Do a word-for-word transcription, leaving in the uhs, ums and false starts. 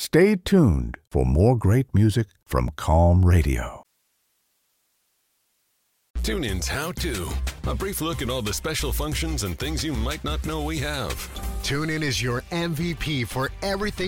Stay tuned for more great music from Calm Radio. TuneIn's How To. A brief look at all the special functions and things you might not know we have. TuneIn is your M V P for everything